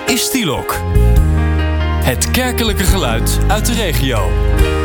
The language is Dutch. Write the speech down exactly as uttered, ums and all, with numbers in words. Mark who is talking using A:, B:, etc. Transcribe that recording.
A: is Stielok. Het kerkelijke geluid uit de regio.